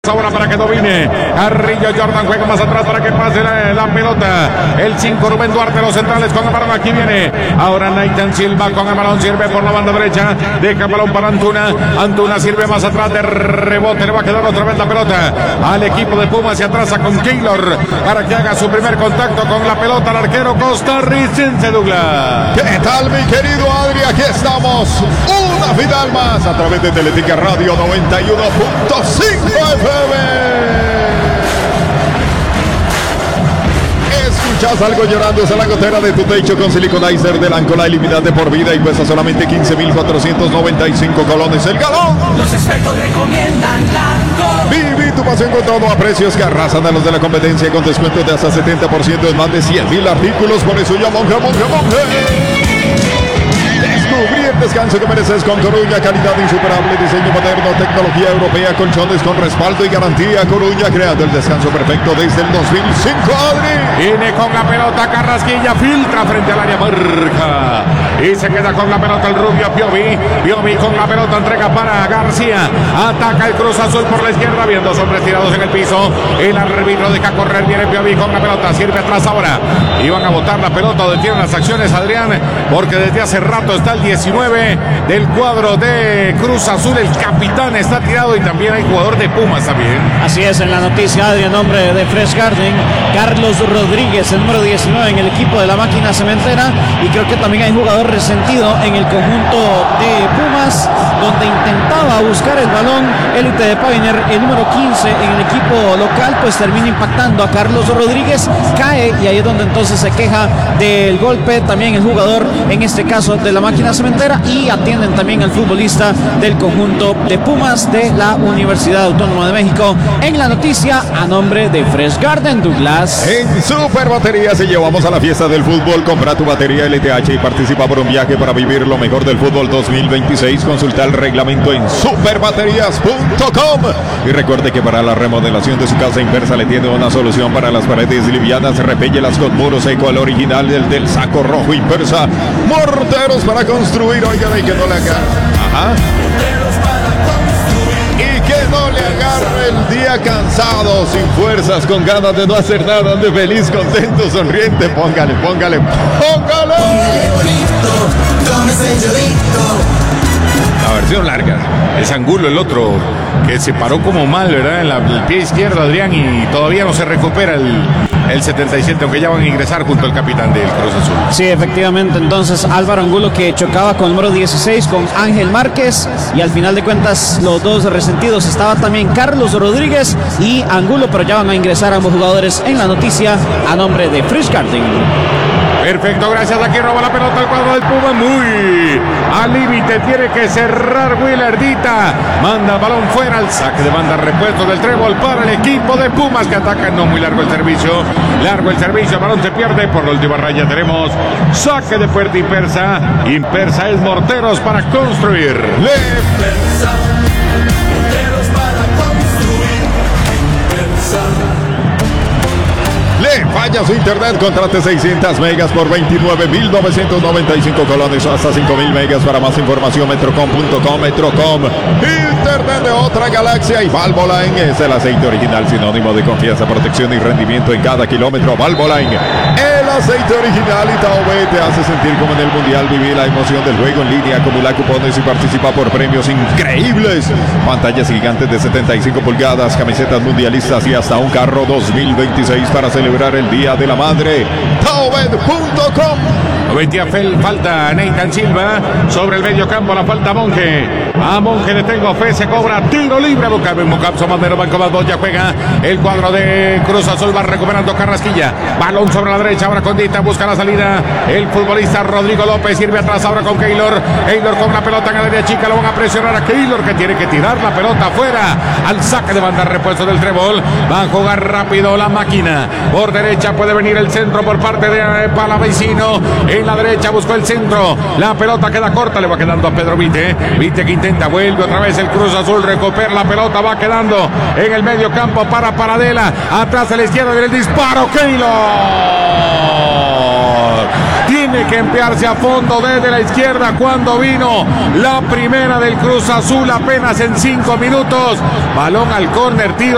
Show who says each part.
Speaker 1: Ahora para que domine Carrillo. Jordan juega más atrás para que pase la pelota. El 5 Rubén Duarte, los centrales con el balón. Aquí viene ahora Nathan Silva con el balón. Sirve por la banda derecha. Deja el balón para Antuna. Antuna sirve más atrás de rebote. Le va a quedar otra vez la pelota al equipo de Pumas. Se atrasa con Keylor para que haga su primer contacto con la pelota. El arquero costarricense Douglas.
Speaker 2: ¿Qué tal, mi querido Adri? Aquí estamos. Una final más a través de Teletica Radio 91.5 FM. Escuchas algo llorando, es la gotera de tu techo con Siliconizer de Lancola, ilimitada de por vida y cuesta solamente 15.495 colones el galón.
Speaker 3: Los expertos recomiendan Lanco.
Speaker 2: Viví tu pasión con todo a precios que arrasan a los de la competencia con descuento de hasta 70% en más de 100.000 artículos. Por eso ya monje. Descubrí el descanso que mereces con Coruña, calidad insuperable, diseño moderno, tecnología europea, colchones con respaldo y garantía. Coruña, creando el descanso perfecto desde el 2005, Adri.
Speaker 1: Viene con la pelota Carrasquilla, filtra frente al área, marca y se queda con la pelota el rubio Piovi con la pelota, entrega para García, ataca el Cruz Azul por la izquierda, viendo hombres tirados en el piso, el árbitro deja correr, viene Piovi con la pelota, sirve atrás ahora, y van a botar la pelota, detienen las acciones, Adrián, porque desde hace rato está el 19 del cuadro de Cruz Azul, el capitán está tirado y también hay jugador de Pumas también.
Speaker 4: Así es, en la noticia, Adrián, nombre de Fresh Garden, Carlos Rodríguez, el número 19 en el equipo de la máquina cementera, y creo que también hay jugador resentido en el conjunto de Pumas, donde intentaba buscar el balón élite de Paviner, el número 15 en el equipo local, pues termina impactando a Carlos Rodríguez, cae y ahí es donde entonces se queja del golpe también el jugador, en este caso de la máquina cementera, y atienden también al futbolista del conjunto de Pumas de la Universidad Autónoma de México. En la noticia, a nombre de Fresh Garden, Douglas.
Speaker 2: En Super Baterías se llevamos a la fiesta del fútbol. Compra tu batería LTH y participa por un viaje para vivir lo mejor del fútbol 2026. Consulta el reglamento en superbaterías.com. Y recuerde que para la remodelación de su casa, Impersa le tiene una solución para las paredes livianas. Repéllelas con muros eco, el original del saco rojo Impersa. Morteros para construir, oigan, y que no le agarre. Y que no le agarre el día cansado, sin fuerzas, con ganas de no hacer nada, ande feliz, contento, sonriente. Póngale.
Speaker 1: La versión larga, es Angulo el otro, que se paró como mal, ¿verdad? En el pie izquierdo, Adrián, y todavía no se recupera el 77, aunque ya van a ingresar junto al capitán del Cruz Azul.
Speaker 4: Sí, efectivamente, entonces Álvaro Angulo, que chocaba con el número 16 con Ángel Márquez, y al final de cuentas los dos resentidos estaba también Carlos Rodríguez y Angulo, pero ya van a ingresar ambos jugadores en la noticia a nombre de Fresh Garden.
Speaker 1: Perfecto, gracias. Aquí roba la pelota al cuadro del Puma, muy al límite, tiene que cerrar Willardita, manda el balón fuera, al saque de banda, repuesto del trébol para el equipo de Pumas que ataca, no muy largo el servicio, el balón se pierde, por la última raya tenemos saque de puerta Impersa es morteros para construir.
Speaker 2: Le falla su internet, contrate 600 megas por 29.995 colones o hasta 5.000 megas. Para más información, metrocom.com. Metrocom, internet de otra galaxia. Y Valvoline es el aceite original, sinónimo de confianza, protección y rendimiento en cada kilómetro. Valvoline, el aceite original. Y Taube te hace sentir como en el mundial. Vivir la emoción del juego en línea, acumula cupones y participa por premios increíbles. Pantallas gigantes de 75 pulgadas, camisetas mundialistas y hasta un carro 2026 para celebrar el Día de la Madre. Taubed.com.
Speaker 1: Cometía falta Nathan Silva sobre el medio campo, la falta Monje. A Monje le tengo fe, se cobra tiro libre. Mocapso Madero, Banco Balboa, ya juega el cuadro de Cruz Azul, va recuperando Carrasquilla. Balón sobre la derecha, ahora Condita, busca la salida. El futbolista Rodrigo López sirve atrás ahora con Keylor. Keylor con la pelota en el área chica, lo van a presionar a Keylor, que tiene que tirar la pelota afuera. Al saque de banda, repuesto del trébol. Va a jugar rápido la máquina. Por derecha puede venir el centro por parte de Palavecino. En la derecha buscó el centro, la pelota queda corta, le va quedando a Pedro Vite que intenta, vuelve otra vez el Cruz Azul, recupera la pelota, va quedando en el medio campo para Paradela, atrás a la izquierda viene el disparo, Keylor tiene que emplearse a fondo desde la izquierda cuando vino la primera del Cruz Azul apenas en 5 minutos, balón al córner, tiro